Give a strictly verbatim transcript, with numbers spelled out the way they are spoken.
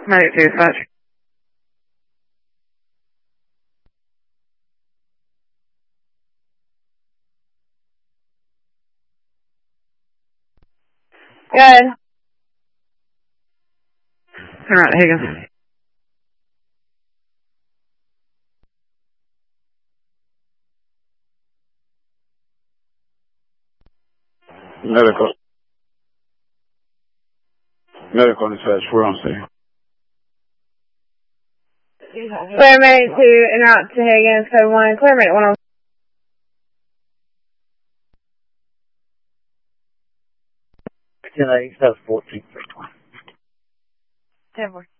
Medic to dispatch. Good. Turn around, Higgins. Medical. Medical dispatch, we're on scene. Clear medic to en route to Higgins, code one. Clear medic one oh. ten eight, seven fourteen. ten four.